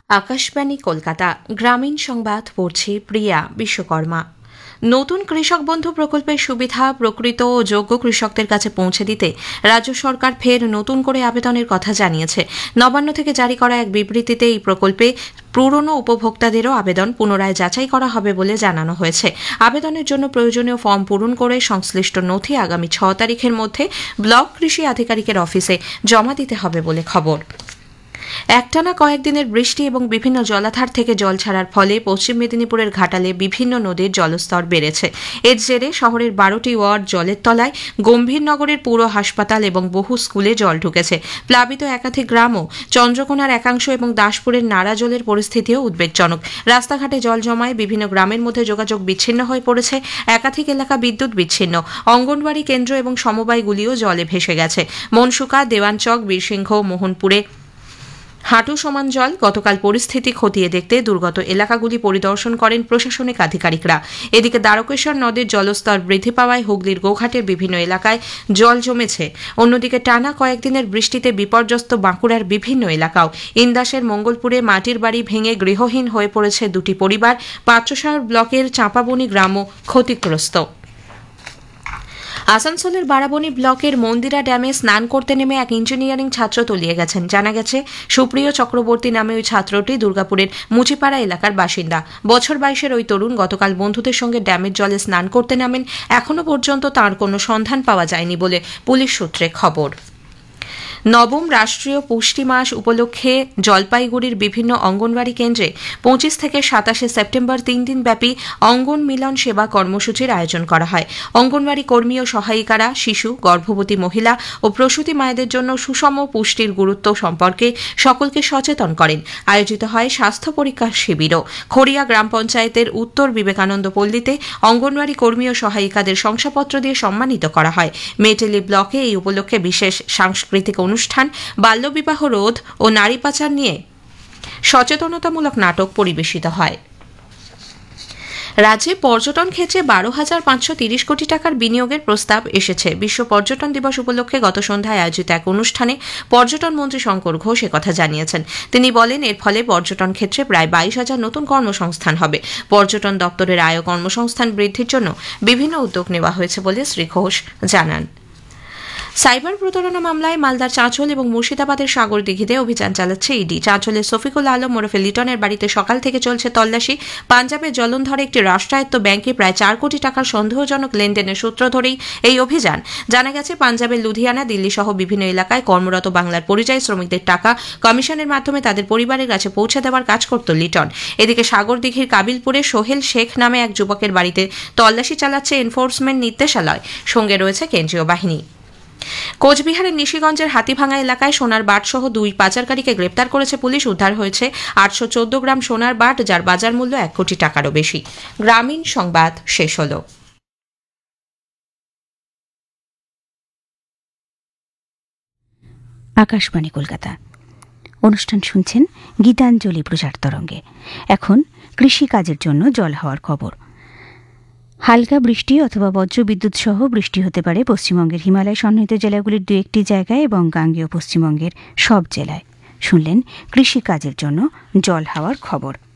আকাশবাণী কলকাতা গ্রামীণ সংবাদ পড়ছি প্রিয়া বিশ্বকর্মা। নতুন কৃষক বন্ধু প্রকল্পের সুবিধা প্রকৃত ও যোগ্য কৃষকদের কাছে পৌঁছে দিতে রাজ্য সরকার ফের নতুন করে আবেদনের কথা জানিয়েছে। নবান্ন থেকে জারি করা এক বিবৃতিতে এই প্রকল্পে পুরনো উপভোক্তাদেরও আবেদন পুনরায় যাচাই করা হবে বলে জানানো হয়েছে। আবেদনের জন্য প্রয়োজনীয় ফর্ম পূরণ করে সংশ্লিষ্ট নথি আগামী 6 তারিখের মধ্যে ব্লক কৃষি আধিকারিকের অফিসে জমা দিতে হবে বলে খবর। একটানা কয়েকদিনের বৃষ্টি এবং বিভিন্ন জলাধার থেকে জল ছাড়ার ফলে পশ্চিম মেদিনীপুরের ঘাটালে বিভিন্ন নদীর জলস্তর বেড়েছে। এর জেরে শহরের 12টি ওয়ার্ড জলের তলায়, গম্ভীরনগরের পুর হাসপাতাল এবং বহু স্কুলে জল ঢুকেছে। প্লাবিত একাধিক গ্রামও, চন্দ্রকোনার একাংশ এবং দাসপুরের নাড়া জলের পরিস্থিতিও উদ্বেগজনক। রাস্তাঘাটে জল জমায় বিভিন্ন গ্রামের মধ্যে যোগাযোগ বিচ্ছিন্ন হয়ে পড়েছে। একাধিক এলাকা বিদ্যুৎ বিচ্ছিন্ন। অঙ্গনওয়াড়ি কেন্দ্র এবং সমবায়গুলিও জলে ভেসে গেছে। মনসুকা, দেওয়ানচক, বীরসিংহ, মোহনপুরে হাঁটু সমান জল। গতকাল পরিস্থিতি খতিয়ে দেখতে দুর্গত এলাকাগুলি পরিদর্শন করেন প্রশাসনিক আধিকারিকরা। এদিকে দ্বারকেশ্বর নদীর জলস্তর বৃদ্ধি পাওয়ায় হুগলির গোঘাটের বিভিন্ন এলাকায় জল জমেছে। অন্যদিকে টানা কয়েকদিনের বৃষ্টিতে বিপর্যস্ত বাঁকুড়ার বিভিন্ন এলাকাও। ইন্দাসের মঙ্গলপুরে মাটির বাড়ি ভেঙে গৃহহীন হয়ে পড়েছে 2টি পরিবার। পাত্রসাগর ব্লকের চাঁপাবনি গ্রামও ক্ষতিগ্রস্ত। আসানসোলের বারাবণী ব্লকের মন্দিরা ড্যামে স্নান করতে নেমে এক ইঞ্জিনিয়ারিং ছাত্র তলিয়ে গেছেন। জানা গেছে, সুপ্রিয় চক্রবর্তী নামে ওই ছাত্রটি দুর্গাপুরের মুচিপাড়া এলাকার বাসিন্দা। বছর 22-এর ওই তরুণ গতকাল বন্ধুদের সঙ্গে ড্যামের জলে স্নান করতে নামেন। এখনও পর্যন্ত তাঁর কোনো সন্ধান পাওয়া যায়নি বলে পুলিশ সূত্রে খবর। নবম রাষ্ট্রীয় পুষ্টি মাস উপলক্ষে জলপাইগুড়ির বিভিন্ন অঙ্গনওয়াড়ি কেন্দ্রে 25 থেকে 27 সেপ্টেম্বর 3 দিন ব্যাপী অঙ্গন মিলন সেবা কর্মসূচির আয়োজন করা হয়। অঙ্গনওয়াড়ি কর্মী ও সহায়িকারা শিশু, গর্ভবতী মহিলা ও প্রসূতি মায়েদের জন্য সুষম পুষ্টির গুরুত্ব সম্পর্কে সকলকে সচেতন করেন। আয়োজিত হয় স্বাস্থ্য পরীক্ষা শিবিরও। খড়িয়া গ্রাম পঞ্চায়েতের উত্তর বিবেকানন্দ পল্লীতে অঙ্গনওয়াড়ি কর্মী ও সহায়িকাদের শংসাপত্র দিয়ে সম্মানিত করা হয়। মেটেলি ব্লকে এই উপলক্ষে বিশেষ সাংস্কৃতিক অনুষ্ঠান, বাল্যবিবাহ রোধ ও নারী পাচার নিয়ে সচেতনতামূলক নাটক পরিবেশিত হয়। রাজ্যে পর্যটন ক্ষেত্রে 12,530 কোটি টাকার বিনিয়োগের প্রস্তাব এসেছে। বিশ্ব পর্যটন দিবস উপলক্ষে গত সন্ধ্যায় আয়োজিত এক অনুষ্ঠানে পর্যটন মন্ত্রী শঙ্কর ঘোষ একথা জানিয়েছেন। তিনি বলেন, এর ফলে পর্যটন ক্ষেত্রে প্রায় 22,000 নতুন কর্মসংস্থান হবে। পর্যটন দপ্তরের আয় ও কর্মসংস্থান বৃদ্ধির জন্য বিভিন্ন উদ্যোগ নেওয়া হয়েছে বলে শ্রী ঘোষ জানান। সাইবার প্রতারণা মামলায় মালদার চাঁচল এবং মুর্শিদাবাদের সাগরদিঘিতে অভিযান চালাচ্ছে ইডি। চাঁচলের শফিকুল আলম ওরফে লিটনের বাড়িতে সকাল থেকে চলছে তল্লাশি। পাঞ্জাবের জলন্ধরে একটি রাষ্ট্রায়ত্ত ব্যাংকে প্রায় 4 কোটি টাকার সন্দেহজনক লেনদেনের সূত্র ধরেই এই অভিযান। জানা গেছে, পাঞ্জাবের লুধিয়ানা, দিল্লি সহ বিভিন্ন এলাকায় কর্মরত বাংলার পরিযায়ী শ্রমিকদের টাকা কমিশনের মাধ্যমে তাদের পরিবারের কাছে পৌঁছে দেওয়ার কাজ করত লিটন। এদিকে সাগরদিঘির কাবিলপুরে সোহেল শেখ নামে এক যুবকের বাড়িতে তল্লাশি চালাচ্ছে এনফোর্সমেন্ট নির্দেশালয়। সঙ্গে রয়েছে কেন্দ্রীয় বাহিনী। কোচবিহারের নিশিগঞ্জের হাতিভাঙা এলাকায় সোনার বাট সহ 2 পাচারকারীকে গ্রেপ্তার করেছে পুলিশ। উদ্ধার হয়েছে 814 গ্রাম সোনার বাট, যার বাজার মূল্য 1 কোটি টাকারও বেশি। গ্রামীণ সংবাদ শেষ হল। আকাশবাণী কলকাতা অনুষ্ঠান শুনছেন গীতাঞ্জলি প্রচার তরঙ্গে। এখন কৃষিকাজের জন্য জল হওয়ার খবর। হালকা বৃষ্টি অথবা বজ্রবিদ্যুৎ সহ বৃষ্টি হতে পারে পশ্চিমবঙ্গের হিমালয় সন্নিহিত জেলাগুলির 2-1টি জায়গায় এবং গাঙ্গেয় পশ্চিমবঙ্গের সব জেলায়। শুনলেন কৃষিকাজের জন্য জল হওয়ার খবর।